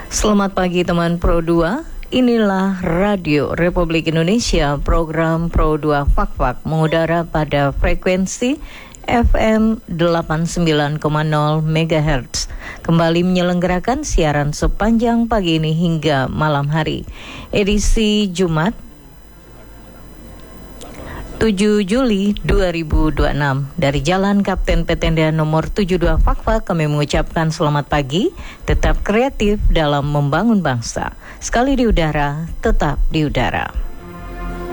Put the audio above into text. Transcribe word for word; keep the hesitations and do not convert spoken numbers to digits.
Selamat pagi teman Pro dua. Inilah Radio Republik Indonesia, program Pro dua Fak-Fak mengudara pada frekuensi F M delapan puluh sembilan koma nol megahertz. Kembali menyelenggarakan siaran sepanjang pagi ini hingga malam hari. Edisi Jumat tujuh Juli dua ribu dua puluh enam. Dari Jalan Kapten Petendian nomor tujuh puluh dua Fak-Fak kami mengucapkan selamat pagi. Tetap kreatif dalam membangun bangsa. Sekali di udara, tetap di udara.